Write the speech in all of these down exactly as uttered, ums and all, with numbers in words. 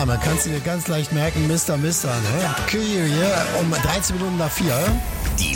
Man kann es dir ganz leicht merken, Mister Mister, ne? Kyrie um dreizehn Minuten nach vier. Die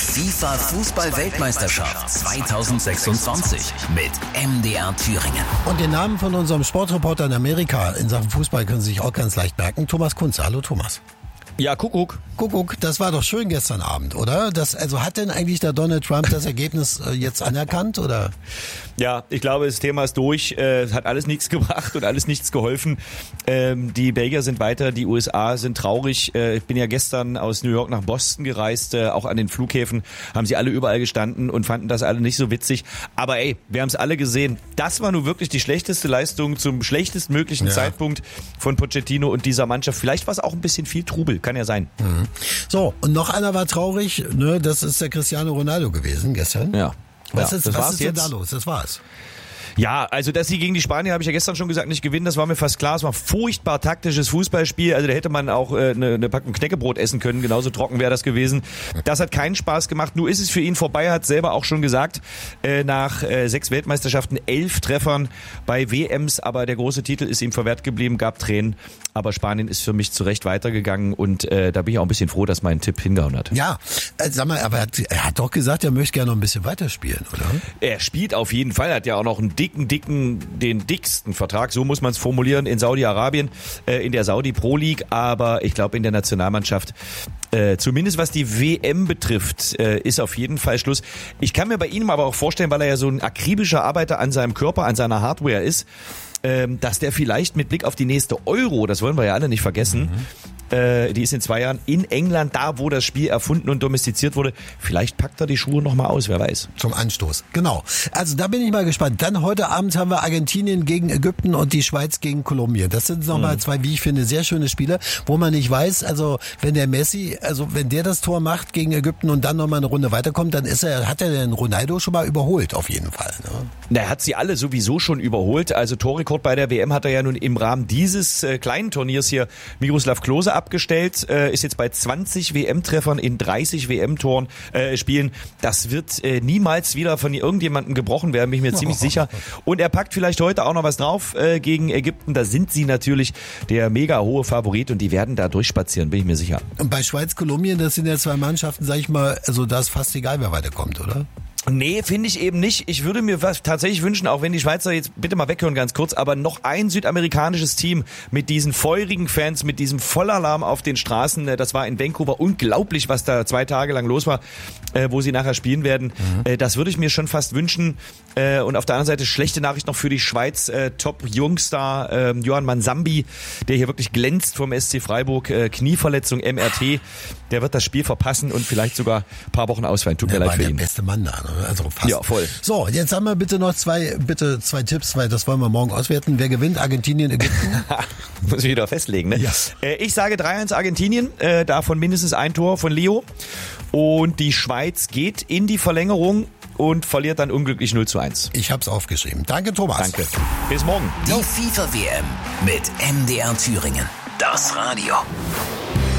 FIFA-Fußball-Weltmeisterschaft zwanzig sechsundzwanzig mit M D R Thüringen. Und den Namen von unserem Sportreporter in Amerika in Sachen Fußball können Sie sich auch ganz leicht merken. Thomas Kunze. Hallo Thomas. Ja, Kuckuck. Kuckuck, das war doch schön gestern Abend, oder? Das, also hat denn eigentlich der Donald Trump das Ergebnis äh, jetzt anerkannt, oder? Ja, ich glaube, das Thema ist durch. Äh, hat alles nichts gebracht und alles nichts geholfen. Ähm, die Belgier sind weiter, die U S A sind traurig. Äh, ich bin ja gestern aus New York nach Boston gereist. Äh, auch an den Flughäfen haben sie alle überall gestanden und fanden das alle nicht so witzig. Aber ey, wir haben es alle gesehen. Das war nun wirklich die schlechteste Leistung zum schlechtestmöglichen ja. Zeitpunkt von Pochettino und dieser Mannschaft. Vielleicht war es auch ein bisschen viel Trubel. Kann ja sein. Mhm. So, und noch einer war traurig, ne? Das ist der Cristiano Ronaldo gewesen gestern. Ja. Was ja, ist, was ist denn da los? Das war's. Ja, also dass sie gegen die Spanier, habe ich ja gestern schon gesagt, nicht gewinnen, das war mir fast klar. Es war ein furchtbar taktisches Fußballspiel. Also da hätte man auch äh, eine, eine Packung Knäckebrot essen können. Genauso trocken wäre das gewesen. Das hat keinen Spaß gemacht. Nur ist es für ihn vorbei, hat selber auch schon gesagt. Äh, nach äh, sechs Weltmeisterschaften, elf Treffern bei W Ms. Aber der große Titel ist ihm verwehrt geblieben, gab Tränen. Aber Spanien ist für mich zu Recht weitergegangen. Und äh, da bin ich auch ein bisschen froh, dass mein Tipp hingehauen hat. Ja, äh, sag mal, aber er hat, er hat doch gesagt, er möchte gerne noch ein bisschen weiterspielen, oder? Er spielt auf jeden Fall. Er hat ja auch noch einen dicken, dicken, den dicksten Vertrag, so muss man es formulieren, in Saudi-Arabien, äh, in der Saudi Pro League, aber ich glaube in der Nationalmannschaft, äh, zumindest was die W M betrifft, äh, ist auf jeden Fall Schluss. Ich kann mir bei ihm aber auch vorstellen, weil er ja so ein akribischer Arbeiter an seinem Körper, an seiner Hardware ist, ähm, dass der vielleicht mit Blick auf die nächste Euro, das wollen wir ja alle nicht vergessen, mhm. die ist in zwei Jahren in England, da wo das Spiel erfunden und domestiziert wurde. Vielleicht packt er die Schuhe nochmal aus, wer weiß. Zum Anstoß, genau. Also da bin ich mal gespannt. Dann heute Abend haben wir Argentinien gegen Ägypten und die Schweiz gegen Kolumbien. Das sind nochmal mhm. zwei, wie ich finde, sehr schöne Spiele, wo man nicht weiß, also wenn der Messi, also wenn der das Tor macht gegen Ägypten und dann nochmal eine Runde weiterkommt, dann ist er, hat er den Ronaldo schon mal überholt, auf jeden Fall. Ne? Na, er hat sie alle sowieso schon überholt. Also Torrekord bei der W M hat er ja nun im Rahmen dieses äh, kleinen Turniers hier Miroslav Klose abgestellt, äh, ist jetzt bei zwanzig W M-Treffern in dreißig W M-Toren äh, Spielen. Das wird äh, niemals wieder von irgendjemandem gebrochen werden, bin ich mir ziemlich sicher. Und er packt vielleicht heute auch noch was drauf äh, gegen Ägypten. Da sind sie natürlich der mega hohe Favorit und die werden da durchspazieren, bin ich mir sicher. Und bei Schweiz-Kolumbien, das sind ja zwei Mannschaften, sag ich mal, also da ist fast egal, wer weiterkommt, oder? Nee, finde ich eben nicht. Ich würde mir was tatsächlich wünschen, auch wenn die Schweizer jetzt bitte mal weghören ganz kurz, aber noch ein südamerikanisches Team mit diesen feurigen Fans, mit diesem Vollalarm auf den Straßen. Das war in Vancouver unglaublich, was da zwei Tage lang los war, wo sie nachher spielen werden. Mhm. Das würde ich mir schon fast wünschen. Und auf der anderen Seite schlechte Nachricht noch für die Schweiz. Top-Jungstar Johann Mansambi, der hier wirklich glänzt vom S C Freiburg. Knieverletzung, M R T. Der wird das Spiel verpassen und vielleicht sogar ein paar Wochen ausfallen. Tut mir leid für ihn. Der beste Mann da, ne? Also fast. Ja, voll. So, jetzt haben wir bitte noch zwei, bitte zwei Tipps, weil das wollen wir morgen auswerten. Wer gewinnt? Argentinien, Ägypten? Muss ich wieder festlegen, ne? Ja. Ich sage drei eins Argentinien, davon mindestens ein Tor von Leo. Und die Schweiz geht in die Verlängerung und verliert dann unglücklich null zu eins. Ich hab's aufgeschrieben. Danke, Thomas. Danke. Bis morgen. Die FIFA W M mit M D R Thüringen. Das Radio.